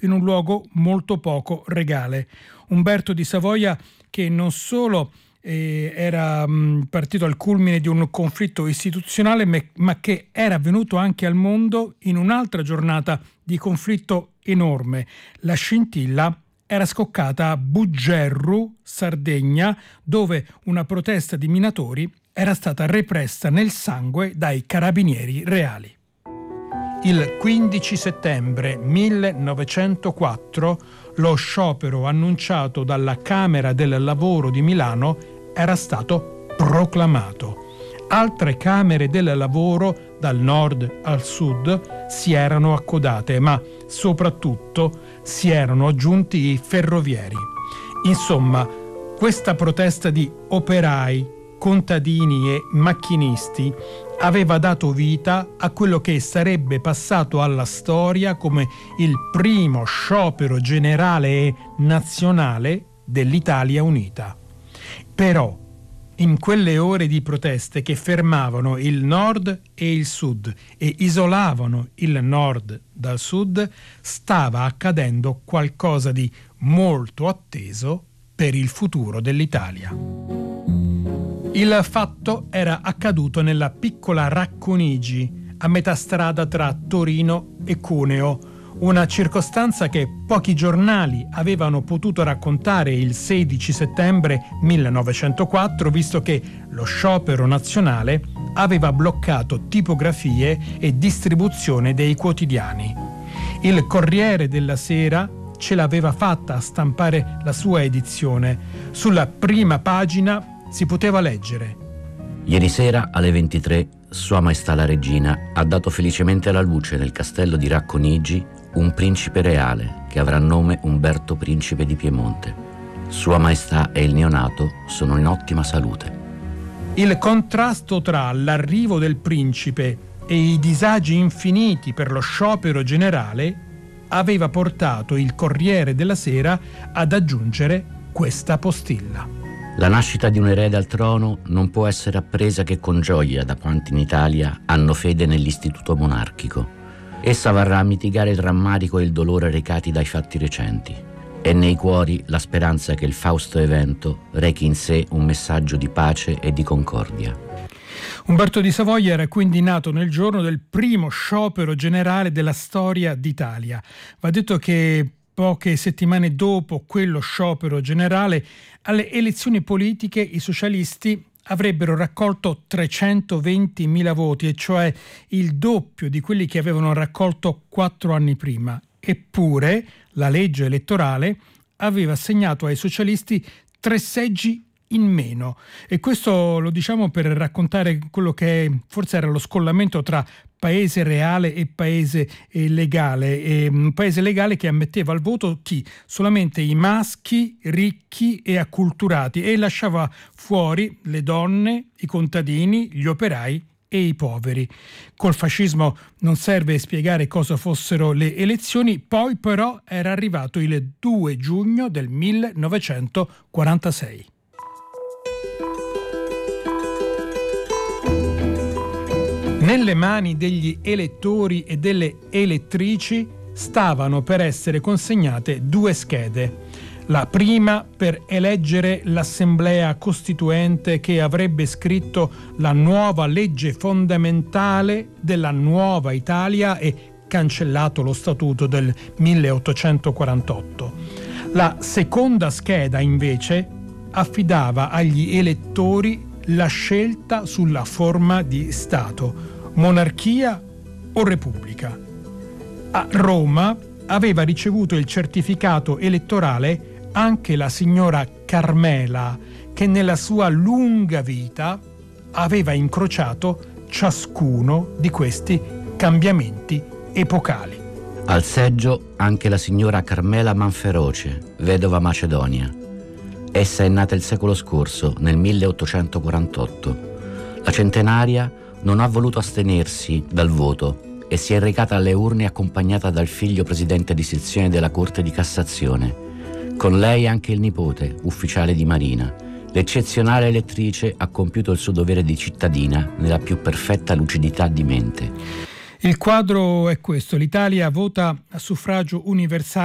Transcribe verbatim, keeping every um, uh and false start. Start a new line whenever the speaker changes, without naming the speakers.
in un luogo molto poco regale. Umberto di Savoia, che non solo eh, era mh, partito al culmine di un conflitto istituzionale, me, ma che era venuto anche al mondo in un'altra giornata di conflitto enorme. La scintilla era scoccata a Buggerru, Sardegna, dove una protesta di minatori era stata repressa nel sangue dai carabinieri reali. Il quindici settembre millenovecentoquattro lo sciopero annunciato dalla Camera del Lavoro di Milano era stato proclamato. Altre Camere del Lavoro, dal nord al sud, si erano accodate, ma soprattutto si erano aggiunti i ferrovieri. Insomma, questa protesta di operai, contadini e macchinisti aveva dato vita a quello che sarebbe passato alla storia come il primo sciopero generale e nazionale dell'Italia unita. Però, in quelle ore di proteste che fermavano il nord e il sud e isolavano il nord dal sud, stava accadendo qualcosa di molto atteso per il futuro dell'Italia. Il fatto era accaduto nella piccola Racconigi, a metà strada tra Torino e Cuneo, una circostanza che pochi giornali avevano potuto raccontare il sedici settembre millenovecentoquattro, visto che lo sciopero nazionale aveva bloccato tipografie e distribuzione dei quotidiani. Il Corriere della Sera ce l'aveva fatta a stampare la sua edizione. Sulla prima pagina si poteva leggere:
ieri sera alle ventitré Sua Maestà la Regina ha dato felicemente alla luce nel castello di Racconigi un principe reale che avrà nome Umberto Principe di Piemonte. Sua Maestà e il neonato sono in ottima salute.
Il contrasto tra l'arrivo del principe e i disagi infiniti per lo sciopero generale aveva portato il Corriere della Sera ad aggiungere questa postilla:
la nascita di un erede al trono non può essere appresa che con gioia da quanti in Italia hanno fede nell'istituto monarchico. Essa varrà a mitigare il rammarico e il dolore recati dai fatti recenti. È nei cuori la speranza che il fausto evento rechi in sé un messaggio di pace e di concordia.
Umberto di Savoia era quindi nato nel giorno del primo sciopero generale della storia d'Italia. Va detto che poche settimane dopo quello sciopero generale, alle elezioni politiche i socialisti avrebbero raccolto trecentoventimila voti, e cioè il doppio di quelli che avevano raccolto quattro anni prima. Eppure la legge elettorale aveva assegnato ai socialisti tre seggi in meno, e questo lo diciamo per raccontare quello che forse era lo scollamento tra paese reale e paese eh, legale, e un paese legale che ammetteva al voto chi? Solamente i maschi ricchi e acculturati, e lasciava fuori le donne, i contadini, gli operai e i poveri. Col fascismo non serve spiegare cosa fossero le elezioni, poi però era arrivato il due giugno del millenovecentoquarantasei. Nelle mani degli elettori e delle elettrici stavano per essere consegnate due schede. La prima per eleggere l'Assemblea Costituente che avrebbe scritto la nuova legge fondamentale della nuova Italia e cancellato lo Statuto del milleottocentoquarantotto. La seconda scheda, invece, affidava agli elettori la scelta sulla forma di Stato: monarchia o repubblica. A Roma aveva ricevuto il certificato elettorale anche la signora Carmela, che nella sua lunga vita aveva incrociato ciascuno di questi cambiamenti epocali.
Al seggio anche la signora Carmela Manferoce, vedova Macedonia. Essa è nata il secolo scorso, nel milleottocentoquarantotto. La centenaria non ha voluto astenersi dal voto e si è recata alle urne accompagnata dal figlio presidente di sezione della Corte di Cassazione. Con lei anche il nipote, ufficiale di marina. L'eccezionale elettrice ha compiuto il suo dovere di cittadina nella più perfetta lucidità di mente.
Il quadro è questo: l'Italia vota a suffragio universale